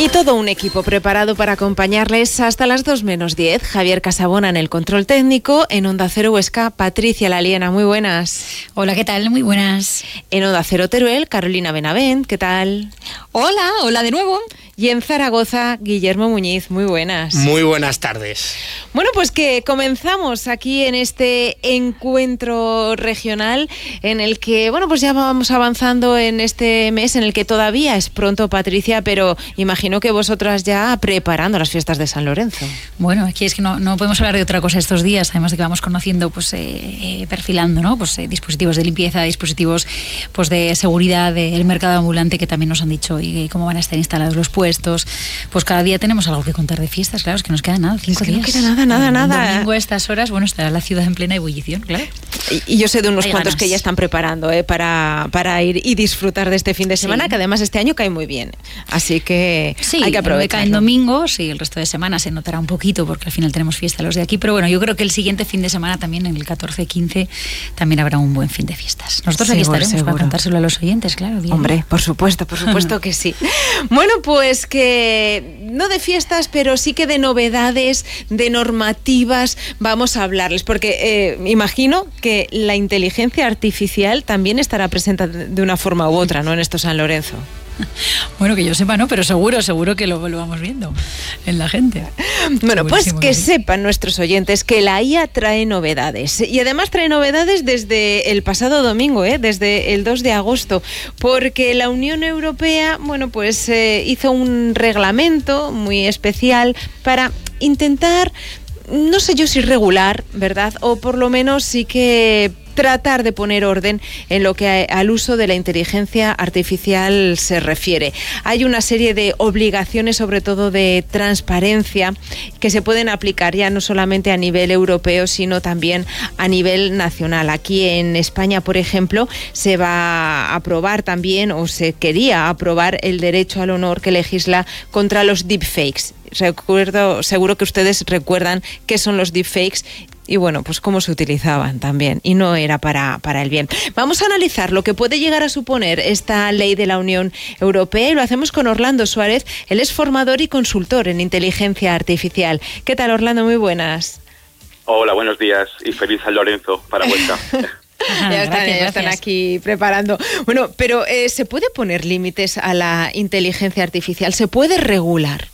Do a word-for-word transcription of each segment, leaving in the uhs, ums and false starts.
Y todo un equipo preparado para acompañarles hasta las dos menos diez. Javier Casabona en el control técnico. En Onda Cero Huesca, Patricia Laliena. Muy buenas. Hola, ¿qué tal? Muy buenas. En Onda Cero Teruel, Carolina Benavent. ¿Qué tal? Hola, hola de nuevo. Y en Zaragoza, Guillermo Muñiz. Muy buenas. Muy buenas tardes. Bueno, pues que comenzamos aquí en este encuentro regional en el que, bueno, pues ya vamos avanzando en este mes en el que todavía es pronto, Patricia, pero imagino que vosotras ya preparando las fiestas de San Lorenzo. Bueno, aquí es que no, no podemos hablar de otra cosa estos días, además de que vamos conociendo, pues eh, eh, perfilando, ¿no? Pues eh, dispositivos de limpieza, dispositivos pues de seguridad del mercado ambulante que también nos han dicho y cómo van a estar instalados los puestos. Pues cada día tenemos algo que contar de fiestas, claro, es que nos queda nada, cinco es que días. No queda nada, nada, nada. Un domingo a estas horas, bueno, estará la ciudad en plena ebullición, claro. Y, y yo sé de unos Hay cuantos ganas. que ya están preparando eh, para, para ir y disfrutar de este fin de semana, Sí. que además este año cae muy bien. Así que Sí, hay que aprovechar. cae en domingos y el resto de semana se notará un poquito porque al final tenemos fiesta los de aquí, pero bueno, yo creo que el siguiente fin de semana también, en el catorce quince, también habrá un buen fin de fiestas. Nosotros aquí Seguro, estaremos seguro. para contárselo a los oyentes, claro. Bien. Hombre, por supuesto, por supuesto que sí. Bueno, pues que no de fiestas, pero sí que de novedades, de normativas vamos a hablarles, porque eh, imagino que la inteligencia artificial también estará presente de una forma u otra, ¿no?, en esto San Lorenzo. Bueno, que yo sepa, no, pero seguro, seguro que lo, lo vamos viendo en la gente. Bueno, pues Segurísimo que que sí. sepan nuestros oyentes que la I A trae novedades. Y además trae novedades desde el pasado domingo, ¿eh? Desde el dos de agosto, porque la Unión Europea, bueno, pues eh, hizo un reglamento muy especial para intentar, no sé yo si regular, ¿verdad? O por lo menos sí que tratar de poner orden en lo que al uso de la inteligencia artificial se refiere. Hay una serie de obligaciones, sobre todo de transparencia, que se pueden aplicar ya no solamente a nivel europeo, sino también a nivel nacional. Aquí en España, por ejemplo, se va a aprobar también, o se quería aprobar, el derecho al honor que legisla contra los deepfakes. Recuerdo, seguro que ustedes recuerdan qué son los deepfakes y bueno, pues cómo se utilizaban también, y no era para, para el bien. Vamos a analizar lo que puede llegar a suponer esta ley de la Unión Europea y lo hacemos con Orlando Suárez. Él es formador y consultor en inteligencia artificial. ¿Qué tal, Orlando? Muy buenas. Hola, buenos días y feliz San Lorenzo para Huesca. Ajá, ya están, gracias, ya están gracias. aquí preparando. Bueno, pero eh, ¿se puede poner límites a la inteligencia artificial? ¿Se puede regular?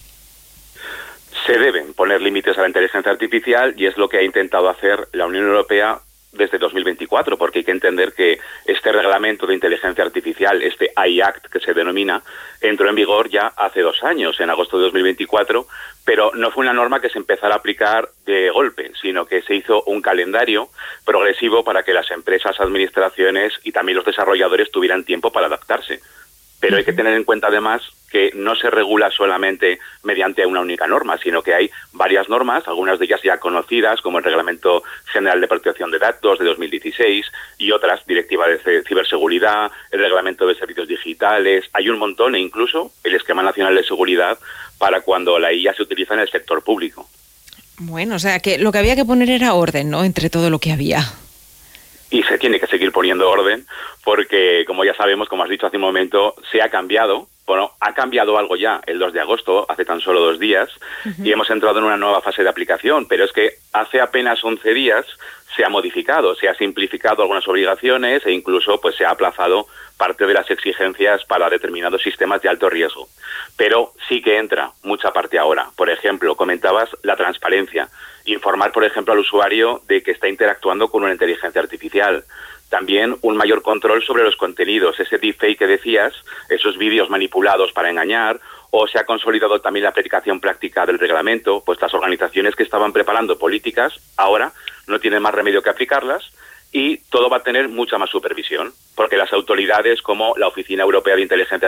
Se deben poner límites a la inteligencia artificial y es lo que ha intentado hacer la Unión Europea desde dos mil veinticuatro, porque hay que entender que este reglamento de inteligencia artificial, este A I Act que se denomina, entró en vigor ya hace dos años, en agosto de dos mil veinticuatro, pero no fue una norma que se empezara a aplicar de golpe, sino que se hizo un calendario progresivo para que las empresas, administraciones y también los desarrolladores tuvieran tiempo para adaptarse. Pero hay que tener en cuenta además que no se regula solamente mediante una única norma, sino que hay varias normas, algunas de ellas ya conocidas, como el Reglamento General de Protección de Datos de dos mil dieciséis y otras, Directiva de Ciberseguridad, el Reglamento de Servicios Digitales. Hay un montón, e incluso el Esquema Nacional de Seguridad para cuando la I A se utiliza en el sector público. Bueno, o sea, que lo que había que poner era orden, ¿no?, entre todo lo que había. Y se tiene que seguir poniendo orden porque, como ya sabemos, como has dicho hace un momento, se ha cambiado. Bueno, ha cambiado algo ya el dos de agosto, hace tan solo dos días, uh-huh. y hemos entrado en una nueva fase de aplicación, pero es que hace apenas once días se ha modificado, se ha simplificado algunas obligaciones e incluso pues se ha aplazado parte de las exigencias para determinados sistemas de alto riesgo. Pero sí que entra mucha parte ahora. Por ejemplo, comentabas la transparencia. Informar, por ejemplo, al usuario de que está interactuando con una inteligencia artificial. También un mayor control sobre los contenidos, ese deepfake que decías, esos vídeos manipulados para engañar, o se ha consolidado también la aplicación práctica del reglamento, pues las organizaciones que estaban preparando políticas ahora no tienen más remedio que aplicarlas y todo va a tener mucha más supervisión, porque las autoridades como la Oficina Europea de Inteligencia